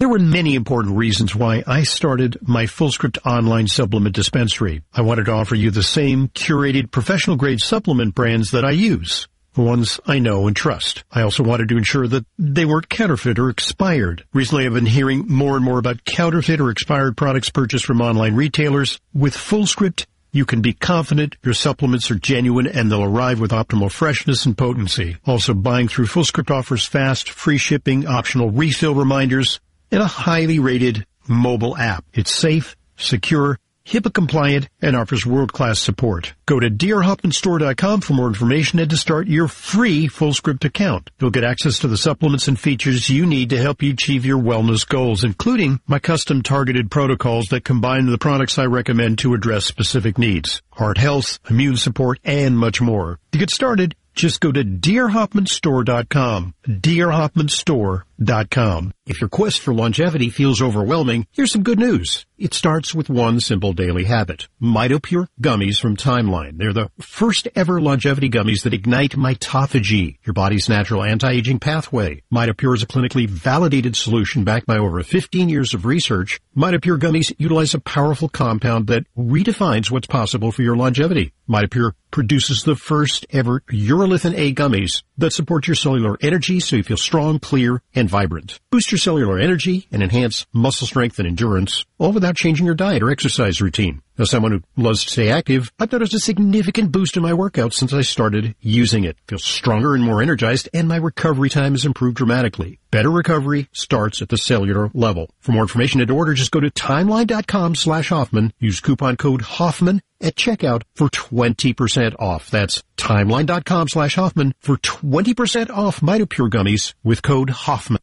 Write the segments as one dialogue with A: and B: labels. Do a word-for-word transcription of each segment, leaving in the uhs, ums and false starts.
A: There were many important reasons why I started my FullScript online supplement dispensary. I wanted to offer you the same curated professional-grade supplement brands that I use, the ones I know and trust. I also wanted to ensure that they weren't counterfeit or expired. Recently, I've been hearing more and more about counterfeit or expired products purchased from online retailers. With FullScript, you can be confident your supplements are genuine and they'll arrive with optimal freshness and potency. Also, buying through FullScript offers fast, free shipping, optional refill reminders, and a highly rated mobile app. It's safe, secure, HIPAA compliant, and offers world-class support. Go to dear hoffman store dot com for more information and to start your free FullScript account. You'll get access to the supplements and features you need to help you achieve your wellness goals, including my custom targeted protocols that combine the products I recommend to address specific needs: heart health, immune support, and much more. To get started, just go to dear hoffman store dot com, dear hoffman store dot com. If your quest for longevity feels overwhelming, here's some good news. It starts with one simple daily habit: MitoPure gummies from Timeline. They're the first ever longevity gummies that ignite mitophagy, your body's natural anti-aging pathway. MitoPure is a clinically validated solution backed by over fifteen years of research. MitoPure gummies utilize a powerful compound that redefines what's possible for your longevity. MitoPure produces the first ever urolithin A gummies that support your cellular energy so you feel strong, clear, and vibrant. Boost your cellular energy and enhance muscle strength and endurance, all without changing your diet or exercise routine. As someone who loves to stay active, I've noticed a significant boost in my workouts since I started using it. I feel stronger and more energized, and my recovery time has improved dramatically. Better recovery starts at the cellular level. For more information and to order, just go to timeline dot com slash Hoffman. Use coupon code Hoffman at checkout for twenty percent off. That's timeline dot com slash Hoffman for twenty percent off MitoPure gummies with code Hoffman.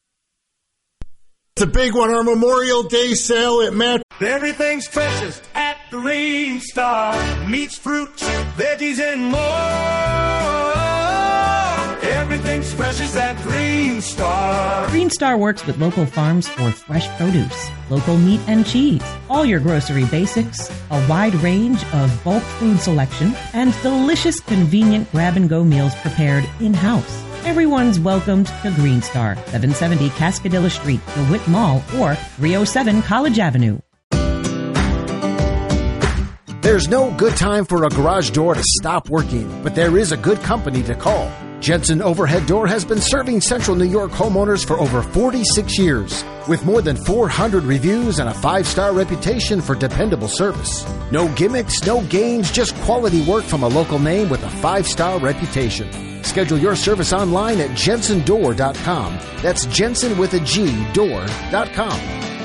B: It's a big one, our Memorial Day sale at Matt.
C: Everything's freshest at Green Star. Meats, fruits, veggies, and more. Everything's freshest at Green Star.
D: Green Star works with local farms for fresh produce, local meat and cheese, all your grocery basics, a wide range of bulk food selection, and delicious, convenient grab-and-go meals prepared in-house. Everyone's welcomed to Green Star, seven seventy Cascadilla Street, DeWitt Mall, or three oh seven College Avenue.
E: There's no good time for a garage door to stop working, but there is a good company to call. Jensen Overhead Door has been serving Central New York homeowners for over forty-six years, with more than four hundred reviews and a five-star reputation for dependable service. No gimmicks, no games, just quality work from a local name with a five-star reputation. Schedule your service online at jensen door dot com. That's Jensen with a G, door dot com.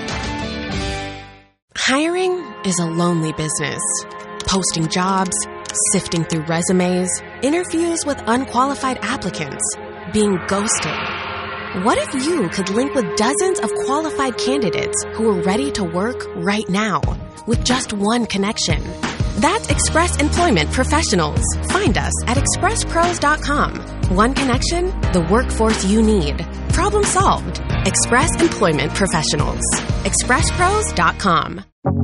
F: Hiring is a lonely business. Posting jobs, sifting through resumes, interviews with unqualified applicants, being ghosted. What if you could link with dozens of qualified candidates who are ready to work right now with just one connection? That's Express Employment Professionals. Find us at express pros dot com. One connection, the workforce you need. Problem solved. Express Employment Professionals. express pros dot com.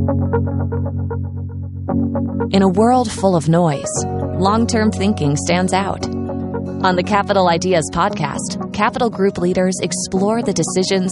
G: In a world full of noise, long-term thinking stands out. On the Capital Ideas podcast, Capital Group leaders explore the decisions